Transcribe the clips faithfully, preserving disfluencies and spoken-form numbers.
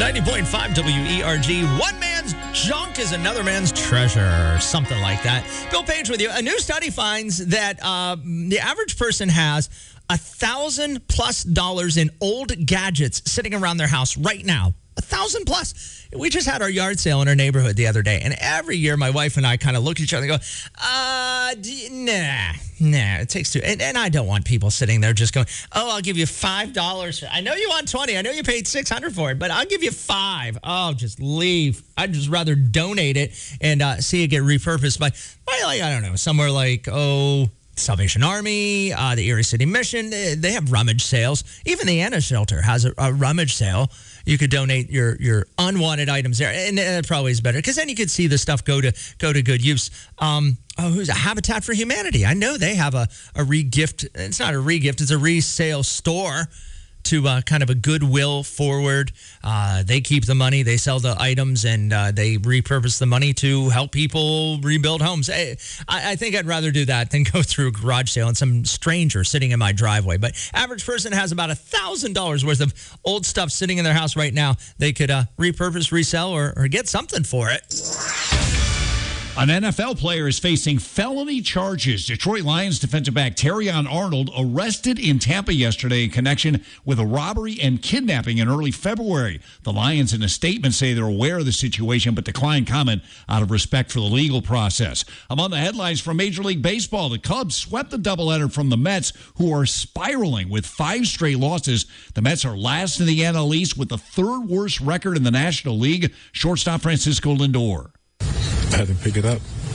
ninety point five W E R G. One man's junk is another man's treasure, or something like that. Bill Page with you. A new study finds that uh, the average person has a thousand plus dollars in old gadgets sitting around their house right now. A thousand plus. We just had our yard sale in our neighborhood the other day, and every year my wife and I kind of look at each other and go, uh, d- nah, nah, it takes two. And, and I don't want people sitting there just going, oh, I'll give you five dollars. I know you want twenty. I know you paid six hundred dollars for it, but I'll give you five. Oh, just leave. I'd just rather donate it and uh, see it get repurposed by, by, like, I don't know, somewhere like, oh, Salvation Army, uh, the Erie City Mission. They have rummage sales. Even the Anna Shelter has a, a rummage sale. You could donate your your unwanted items there, and it probably is better because then you could see the stuff go to go to good use. Um, oh, who's a Habitat for Humanity? I know they have a a re-gift. It's not a re-gift; it's a resale store to uh, kind of a goodwill forward. Uh, they keep the money, they sell the items, and uh, they repurpose the money to help people rebuild homes. I, I think I'd rather do that than go through a garage sale and some stranger sitting in my driveway. But average person has about one thousand dollars worth of old stuff sitting in their house right now. They could uh, repurpose, resell, or, or get something for it. An N F L player is facing felony charges. Detroit Lions defensive back Terrion Arnold arrested in Tampa yesterday in connection with a robbery and kidnapping in early February. The Lions in a statement say they're aware of the situation but decline comment out of respect for the legal process. Among the headlines from Major League Baseball, the Cubs swept the doubleheader from the Mets, who are spiraling with five straight losses. The Mets are last in the N L East with the third worst record in the National League. Shortstop Francisco Lindor. I had to pick it up.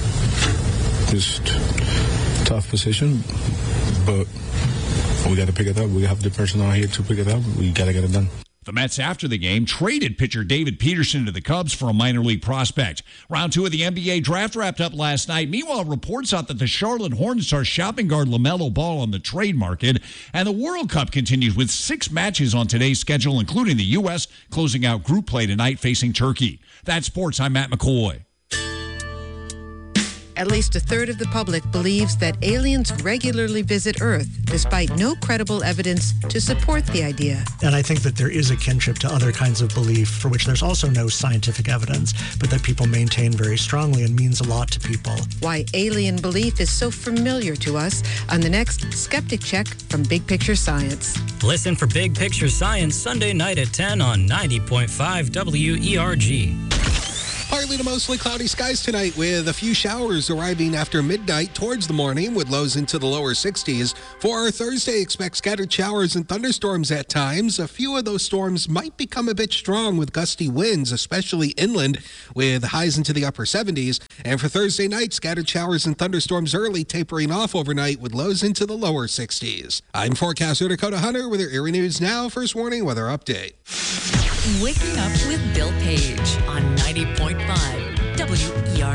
Just tough position, but we got to pick it up. We have the personnel here to pick it up. We got to get it done. The Mets, after the game, traded pitcher David Peterson to the Cubs for a minor league prospect. Round two of the N B A draft wrapped up last night. Meanwhile, reports out that the Charlotte Hornets are shopping guard LaMelo Ball on the trade market. And the World Cup continues with six matches on today's schedule, including the U S closing out group play tonight facing Turkey. That's sports. I'm Matt McCoy. At least a third of the public believes that aliens regularly visit Earth, despite no credible evidence to support the idea. And I think that there is a kinship to other kinds of belief for which there's also no scientific evidence, but that people maintain very strongly and means a lot to people. Why alien belief is so familiar to us on the next Skeptic Check from Big Picture Science. Listen for Big Picture Science Sunday night at ten on ninety point five W E R G. Partly to mostly cloudy skies tonight with a few showers arriving after midnight towards the morning with lows into the lower sixties. For our Thursday, expect scattered showers and thunderstorms at times. A few of those storms might become a bit strong with gusty winds, especially inland, with highs into the upper seventies. And for Thursday night, scattered showers and thunderstorms early, tapering off overnight with lows into the lower sixties. I'm forecaster Dakota Hunter with your Erie News Now First Warning Weather Update. Waking up with Bill Page on ninety point five W E R G.